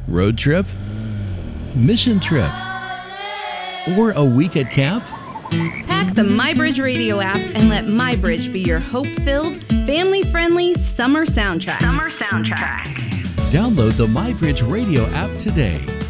Road trip? Mission trip? Or a week at camp? Pack the MyBridge Radio app and let MyBridge be your hope-filled, family-friendly summer soundtrack. Download the MyBridge Radio app today.